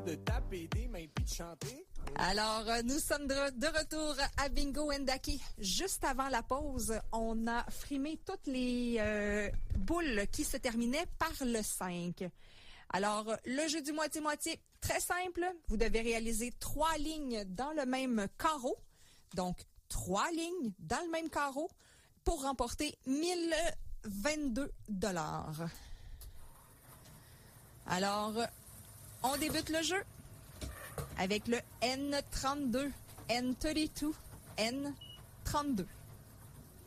de taper des mains puis de chanter. Alors, nous sommes de retour à Bingo Wendake. Juste avant la pause, on a frimé toutes les boules qui se terminaient par le 5. Alors, le jeu du moitié-moitié, très simple. Vous devez réaliser 3 lignes dans le même carreau. Donc, 3 lignes dans le même carreau pour remporter 1022 $. Alors, on débute le jeu avec le N32, N32, N32.